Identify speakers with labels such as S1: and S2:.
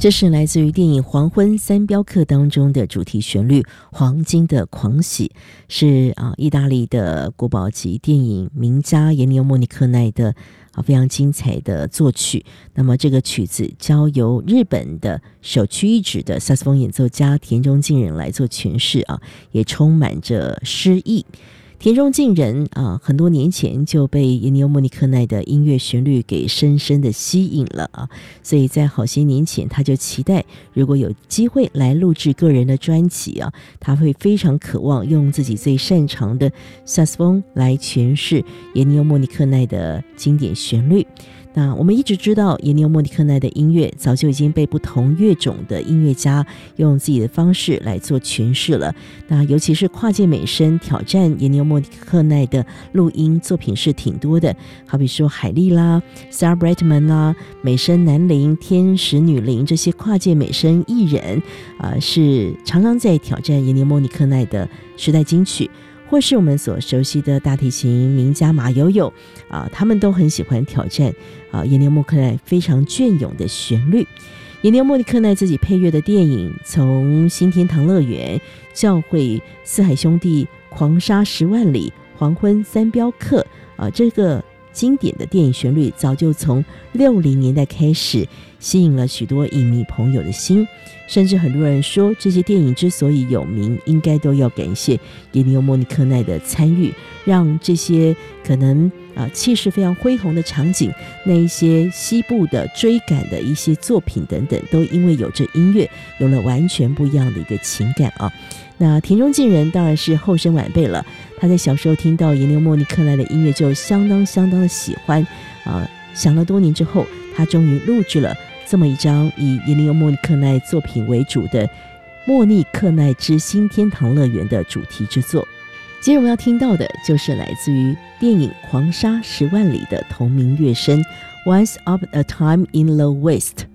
S1: 这是来自于电影《黄昏三镖客》当中的主题旋律《黄金的狂喜》，是意大利的国宝级电影名家耶尼欧·莫尼克奈的非常精彩的作曲。那么这个曲子交由日本的首屈一指的萨克斯风演奏家田中敬人来做诠释也充满着诗意。田中敬人很多年前就被耶尼欧·莫尼克奈的音乐旋律给深深的吸引了所以在好些年前他就期待如果有机会来录制个人的专辑他会非常渴望用自己最擅长的萨克斯风来诠释耶尼欧·莫尼克奈的经典旋律。那我们一直知道耶尼欧·莫尼克奈的音乐早就已经被不同乐种的音乐家用自己的方式来做诠释了。那尤其是跨界美声挑战耶尼欧·莫尼克奈的录音作品是挺多的，好比说海莉啦、Sarah Brightman 啦、美声男伶、天使女伶这些跨界美声艺人是常常在挑战耶尼欧·莫尼克奈的时代金曲，或是我们所熟悉的大提琴名家马友友他们都很喜欢挑战耶尼欧·莫尼克奈非常隽永的旋律。耶尼欧·莫尼克奈自己配乐的电影，从新天堂乐园、教会、四海兄弟、狂沙10万里、黄昏三镖客这个经典的电影旋律早就从60年代开始吸引了许多影迷朋友的心，甚至很多人说这些电影之所以有名，应该都要感谢耶尼欧·莫尼克奈的参与，让这些可能气势非常恢宏的场景，那一些西部的追赶的一些作品等等，都因为有这音乐有了完全不一样的一个情感那田中敬人当然是后生晚辈了，他在小时候听到耶尼欧·莫尼克奈的音乐就相当的喜欢想了多年之后，他终于录制了这么一张以耶尼欧·莫尼克奈作品为主的《莫尼克奈之新天堂乐园》的主题之作。接着我们要听到的就是来自于电影《狂沙10万里》的同名乐声 Once Upon a Time in the West。